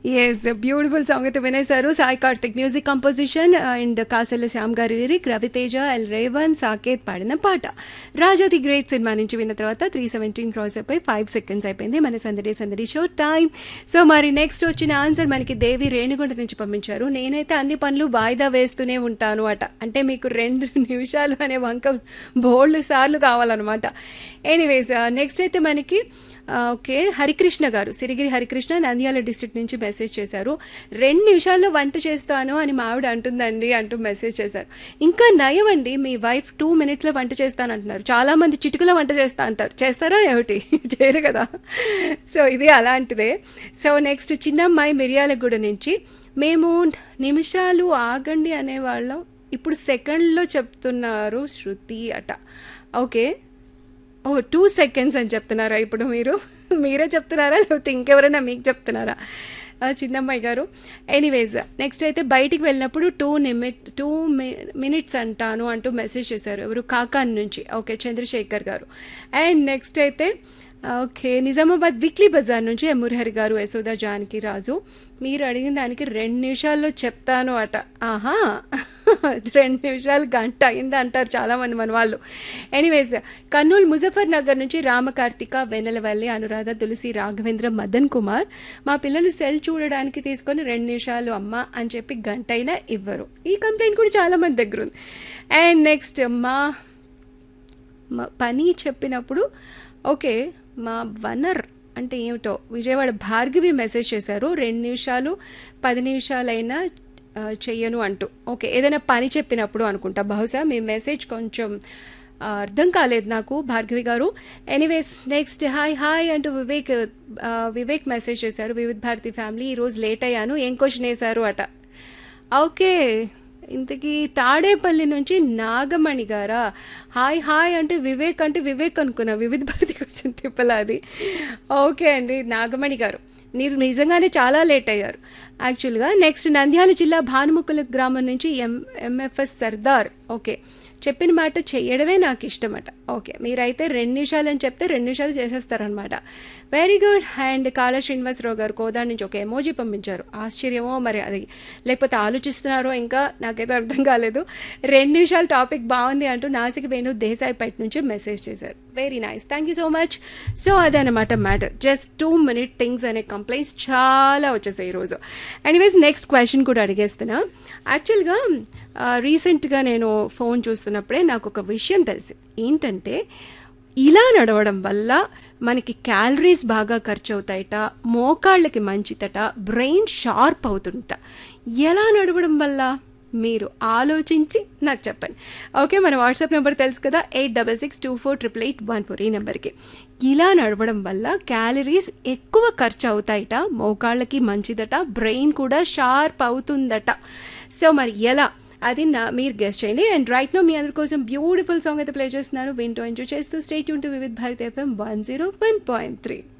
Yes beautiful song అయితే వినేశారు. Sai Karthik music composition and కాసల Shyam గారి lyric, Raviteja, L Revan, Saketh పాడిన పాట. రాజా ది గ్రేట్ సినిమా నుంచి విన్న తర్వాత 3:17 క్రాస్ అయిపోయి 5 seconds అయిపోయింది మన సందడి సందడి షో టైం. సో మరి నెక్స్ట్ వచ్చిన ఆన్సర్ మనకి దేవి రేణుగుంట నుంచి పంపించారు. నేనైతే అన్ని పనులు వాయిదా వేస్తూనే ఉంటాను అట. అంటే మీకు 2 నిమిషాలు అనే వంక బోల్డ్ సార్లు కావాలన్నమాట. ఎనీవేస్ నెక్స్ట్ అయితే మనకి ఓకే హరికృష్ణ గారు, సిరిగిరి హరికృష్ణ, నంద్యాల డిస్ట్రిక్ట్ నుంచి మెసేజ్ చేశారు. 2 నిమిషాల్లో వంట చేస్తాను అని మావిడ అంటుందండి అంటూ మెసేజ్ చేశారు. ఇంకా నయం అండి, మీ వైఫ్ 2 minutesలో వంట చేస్తాను అంటున్నారు. చాలామంది చిటికలో వంట చేస్తా అంటారు. చేస్తారా ఏమిటి? చేయరు కదా. సో ఇది అలాంటిదే. సో నెక్స్ట్ చిన్నమ్మాయి మిర్యాలగూడ నుంచి, మేము నిమిషాలు ఆగండి అనేవాళ్ళం, ఇప్పుడు సెకండ్లో చెప్తున్నారు శృతి అట. ఓకే, 2 seconds అని చెప్తున్నారా ఇప్పుడు మీరు? మీరే చెప్తున్నారా లేకపోతే ఇంకెవరైనా మీకు చెప్తున్నారా చిన్నమ్మాయి గారు? ఎనీవేస్ నెక్స్ట్ అయితే బయటికి వెళ్ళినప్పుడు 2 minutes అంటాను అంటూ మెసేజ్ చేశారు. ఎవరు? కాకాన్ నుంచి. ఓకే చంద్రశేఖర్ గారు. అండ్ నెక్స్ట్ అయితే ఓకే నిజామాబాద్ వీక్లీ బజార్ నుంచి మురహరి గారు, యశోద జానకి రాజు, మీరు అడిగిన దానికి 2 నిమిషాల్లో చెప్తాను అట. ఆహా 2 నిమిషాలు గంట అయింది అంటారు చాలామంది మన వాళ్ళు. ఎనీవేస్ కర్నూలు ముజఫర్ నగర్ నుంచి రామకార్తిక, వెన్నెలవల్లి, అనురాధ, తులసి, రాఘవేంద్ర, మదన్ కుమార్, మా పిల్లలు సెల్ చూడడానికి తీసుకొని 2 నిమిషాలు అమ్మ అని చెప్పి గంట అయినా ఇవ్వరు. ఈ కంప్లైంట్ కూడా చాలామంది దగ్గర ఉంది. అండ్ నెక్స్ట్ మా పని చెప్పినప్పుడు ఓకే మా వనర్ అంటే ఏమిటో విజయవాడ భార్గవి మెసేజ్ చేశారు. 2 నిమిషాలు 10 నిమిషాలైనా చెయ్యను అంటూ. ఓకే ఏదైనా పని చెప్పినప్పుడు అనుకుంటా, బహుశా మీ మెసేజ్ కొంచెం అర్థం కాలేదు నాకు భార్గవి గారు. ఎనీవేస్ నెక్స్ట్ హాయ్ హాయ్ అంటూ వివేక్ మెసేజ్ చేశారు. వివిధ్ భారతి ఫ్యామిలీ, ఈరోజు లేట్ అయ్యాను, ఏం క్వశ్చన్ వేశారు అట. ఓకే ఇంతకీ తాడేపల్లి నుంచి నాగమణి గారా? హాయ్ హాయ్ అంటే వివేక్ అనుకున్నా, వివిధ భారతి క్వశ్చన్ తిప్పలా అది. ఓకే అండి నాగమణి గారు, మీరు నిజంగానే చాలా లేట్ అయ్యారు యాక్చువల్గా. నెక్స్ట్ నంద్యాల జిల్లా భానుముక్కల గ్రామం నుంచి ఎంఎఫ్ఎస్ సర్దార్. ఓకే చెప్పిన మాట చెయ్యడమే నాకు ఇష్టమట. ఓకే మీరైతే 2 నిమిషాలు అని చెప్తే 2 నిమిషాలు చేసేస్తారనమాట. Very good. అండ్ కాళ శ్రీనివాసరావు గారు కోదాడ నుంచి ఒక ఎమోజీ పంపించారు. ఆశ్చర్యమో మరి అది లేకపోతే ఆలోచిస్తున్నారో ఇంకా నాకైతే అర్థం కాలేదు. 2 నిమిషాలు టాపిక్ బాగుంది అంటూ నాసిక్ వేణు దేశాయిపేట నుంచి మెసేజ్ చేశారు. Very nice, thank you so much. So అదనమాట మ్యాటర్. జస్ట్ 2 minute థింగ్స్ అనే కంప్లైంట్స్ చాలా వచ్చేసాయి ఈరోజు. ఎనీవేస్ నెక్స్ట్ క్వశ్చన్ కూడా అడిగేస్తున్నా. యాక్చువల్గా రీసెంట్గా నేను ఫోన్ చూస్తున్నప్పుడే నాకు ఒక విషయం తెలిసి ఏంటంటే, ఇలా నడవడం వల్ల మనకి క్యాలరీస్ బాగా ఖర్చు అవుతాయట, మోకాళ్ళకి మంచిదట, బ్రెయిన్ షార్ప్ అవుతుంట. ఎలా నడవడం వల్ల మీరు ఆలోచించి నాకు చెప్పండి. ఓకే మన వాట్సాప్ నెంబర్ తెలుసు కదా, 8662488814 ఈ నెంబర్కి. ఇలా నడవడం వల్ల క్యాలరీస్ ఎక్కువ ఖర్చు అవుతాయట, మోకాళ్ళకి మంచిదట, బ్రెయిన్ కూడా షార్ప్ అవుతుందట. సో మరి ఎలా అది మీరు గెస్ట్ చేయండి. అండ్ రైట్ నో మీ అందరి కోసం బ్యూటిఫుల్ సాంగ్ అయితే ప్లే చేస్తున్నాను. వింటూ ఎంజాయ్ చేస్తూ stay tune to Vividh Bharati FM 101.3.